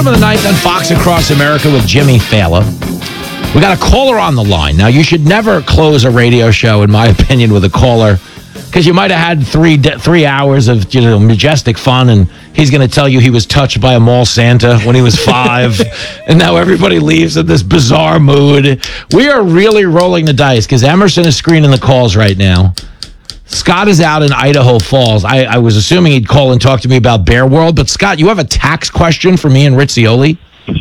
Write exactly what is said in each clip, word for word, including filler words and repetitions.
Bottom of the ninth on Fox Across America with Jimmy Fallon. We got a caller on the line. Now, you should never close a radio show, in my opinion, with a caller, because you might have had three three hours of, you know, majestic fun, and he's going to tell you he was touched by a mall Santa when he was five, and now everybody leaves in this bizarre mood. We are really rolling the dice because Emerson is screening the calls right now. Scott is out in Idaho Falls. I, I was assuming he'd call and talk to me about Bear World, but Scott, you have a tax question for me and Rizzioli?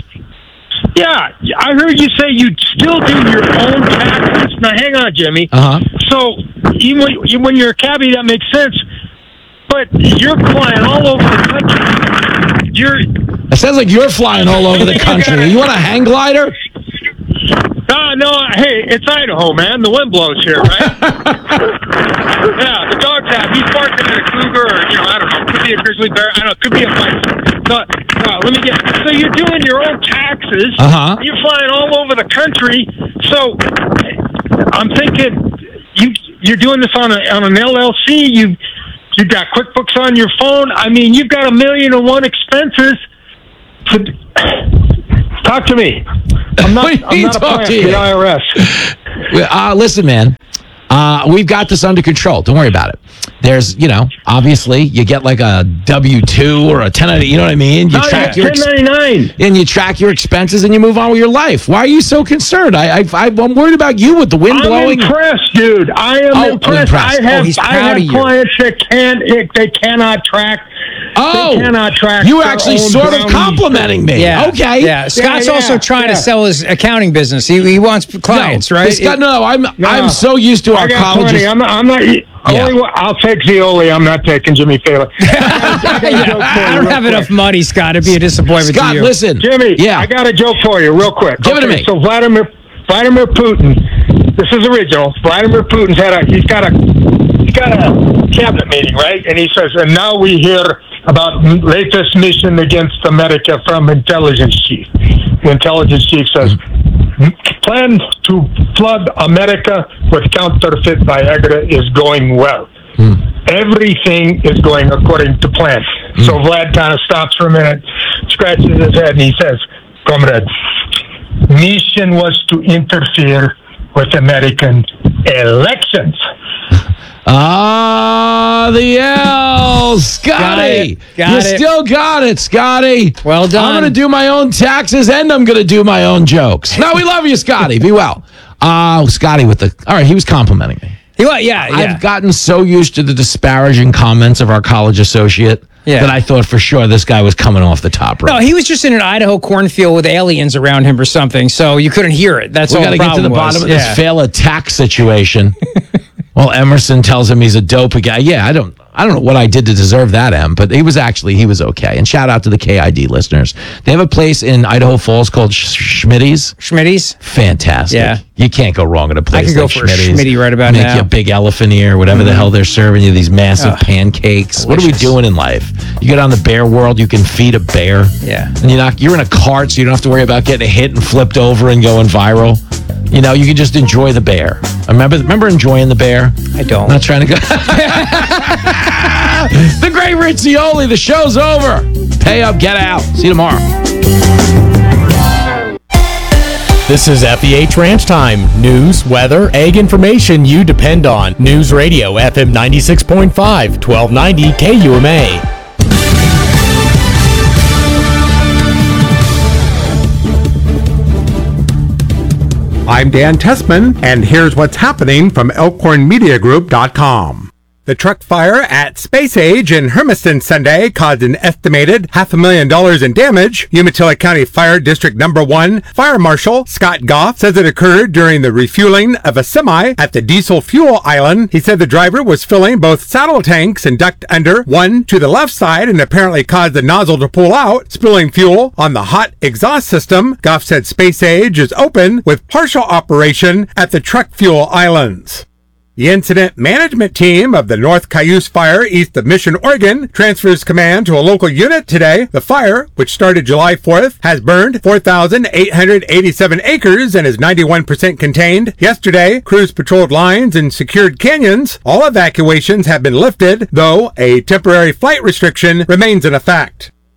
Yeah, I heard you say you still do your own taxes. Now, hang on, Jimmy. Uh-huh. So, even when, when you're a cabbie, that makes sense. But you're flying all over the country. You're. It sounds like you're flying all over the country. You want a hang glider? Uh, no, hey, it's Idaho, man. The wind blows here, right? Yeah, the dog's out. He's barking at a cougar, or, you know, I don't know. Could be a grizzly bear. I don't know. Could be a bison. No, no, let me get. So you're doing your own taxes. Uh-huh. You're flying all over the country. So I'm thinking you you're doing this on a on an L L C. You you've got QuickBooks on your phone. I mean, you've got a million and one expenses. To, talk to me. I'm not. I'm not a plant for the I R S. Uh, listen, man. Uh, we've got this under control. Don't worry about it. There's, you know, obviously, you get like a W two or a ten ninety-nine. You know what I mean? You no, track yeah, your ten ninety-nine. And you track your expenses and you move on with your life. Why are you so concerned? I, I, I'm worried about you with the wind I'm blowing. I'm impressed, dude. I am oh, impressed. impressed. I have, oh, he's I proud have of you. clients that can't. They cannot track. Oh, they cannot track. You were actually sort brownies. of complimenting me. Yeah. Okay. Yeah. Scott's yeah, also trying yeah. to sell his accounting business. He, he wants clients, no, right? Scott, no, I'm No. I'm so used to I our got colleges. plenty. I'm not. I'm not Yeah. only one, I'll take Zioli. I'm not taking Jimmy Fallon. I don't have enough money, Scott. It'd be a disappointment Scott, to you. listen. Jimmy, Yeah. I got a joke for you, real quick. Give it to Okay, me. So Vladimir, Vladimir Putin. This is original. Vladimir Putin's had a. He's got a. He's got a cabinet meeting, right? And he says, and now we hear about latest mission against America from intelligence chief. The intelligence chief says, plan to flood America with counterfeit Viagra is going well. Mm. Everything is going according to plan. Mm. So Vlad kind of stops for a minute, scratches his head, and he says, comrade, mission was to interfere with American elections. Ah, the L, Scotty. Got it. Got you it. still got it, Scotty. Well done. I'm going to do my own taxes and I'm going to do my own jokes. No, we love you, Scotty. Be well. Oh, Scotty with the. All right, he was complimenting me. He was, yeah, yeah. I've gotten so used to the disparaging comments of our college associate yeah. that I thought for sure this guy was coming off the top rope. No, he was just in an Idaho cornfield with aliens around him or something, so you couldn't hear it. That's we all got the to get to problem the bottom was. of yeah. this fail attack situation. Well, Emerson tells him he's a dope guy. Yeah, I don't I don't know what I did to deserve that, Em, but he was actually, he was okay. And shout out to the K I D listeners. They have a place in Idaho Falls called Sh- Schmitty's. Schmitty's? Fantastic. Yeah. You can't go wrong at a place I could go like for Schmitty's. a Schmitty right about Make now. you a big elephant ear, whatever mm. the hell they're serving you, these massive Ugh. pancakes. Delicious. What are we doing in life? You get on the Bear World, you can feed a bear. Yeah. And you're not, you're in a cart, so you don't have to worry about getting hit and flipped over and going viral. You know, you can just enjoy the bear. Remember, remember enjoying the bear? I don't. I'm not trying to go. The great Rizzioli. The show's over. Pay up, get out. See you tomorrow. This is F E H Ranch Time. News, weather, ag information you depend on. News Radio, F M ninety-six point five, twelve ninety K U M A. I'm Dan Tessman, and here's what's happening from elkhorn media group dot com. The truck fire at Space Age in Hermiston Sunday caused an estimated half a million dollars in damage. Umatilla County Fire District Number One Fire Marshal Scott Goff says it occurred during the refueling of a semi at the diesel fuel island. He said the driver was filling both saddle tanks and ducked under one to the left side and apparently caused the nozzle to pull out, spilling fuel on the hot exhaust system. Goff said Space Age is open with partial operation at the truck fuel islands. The incident management team of the North Cayuse Fire east of Mission, Oregon, transfers command to a local unit today. The fire, which started July fourth, has burned four thousand eight hundred eighty-seven acres and is ninety-one percent contained. Yesterday, crews patrolled lines and secured canyons. All evacuations have been lifted, though a temporary flight restriction remains in effect.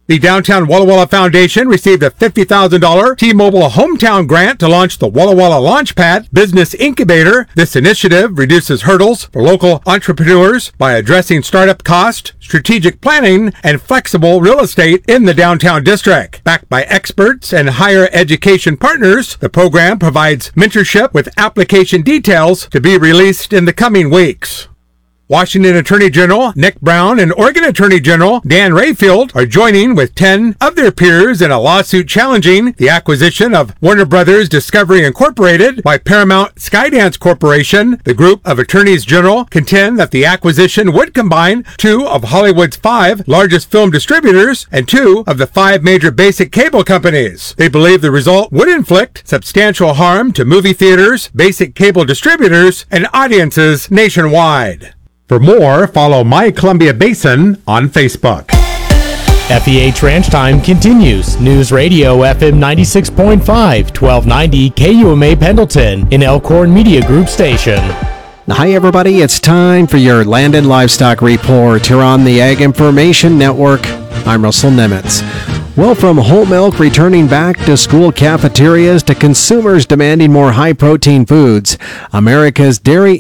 The Downtown Walla Walla Foundation received a fifty thousand dollars T-Mobile Hometown Grant to launch the Walla Walla Launchpad Business Incubator. This initiative reduces hurdles for local entrepreneurs by addressing startup cost, strategic planning, and flexible real estate in the downtown district. Backed by experts and higher education partners, the program provides mentorship with application details to be released in the coming weeks. Washington Attorney General Nick Brown and Oregon Attorney General Dan Rayfield are joining with ten of their peers in a lawsuit challenging the acquisition of Warner Brothers Discovery Incorporated by Paramount Skydance Corporation. The group of attorneys general contend that the acquisition would combine two of Hollywood's five largest film distributors and two of the five major basic cable companies. They believe the result would inflict substantial harm to movie theaters, basic cable distributors, and audiences nationwide. For more, follow My Columbia Basin on Facebook. F E H Ranch Time continues. News Radio F M ninety-six point five, twelve ninety K U M A Pendleton, an Elkhorn Media Group station. Hi everybody, it's time for your Land and Livestock Report here on the Ag Information Network. I'm Russell Nemitz. Well, from whole milk returning back to school cafeterias to consumers demanding more high-protein foods, America's dairy